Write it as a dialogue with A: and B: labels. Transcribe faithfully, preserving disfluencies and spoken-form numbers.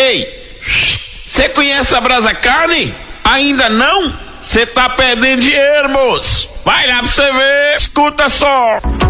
A: Ei, você conhece a Brasa Carne? Ainda não? Você tá perdendo dinheiro, moço. Vai lá pra você ver. Escuta só.